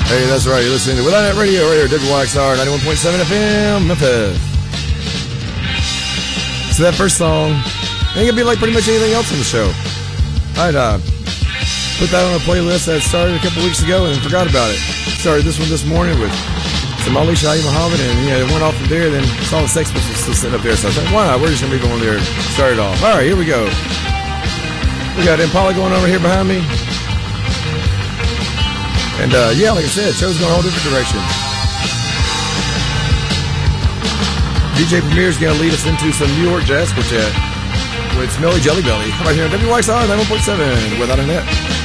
Hey, that's right. You're listening to Without Net Radio, right here, WYXR 91.7 FM, Memphis. So that first song ain't gonna be like pretty much anything else on the show. I'd put that on a playlist that started a couple weeks ago and forgot about it. Started this one this morning with some Ali Shahi Muhammad, and it went off from there. Then saw the Sex Pistols still sitting up there, so I was like, why not? We're just gonna be going there. Started off. All right, here we go. We got Impala going over here behind me. And, yeah, like I said, show's going a whole different direction. DJ Premier's going to lead us into some New York Jazz Quartet with Smelly Jelly Belly right here on WYXR 91.7 Without a Net.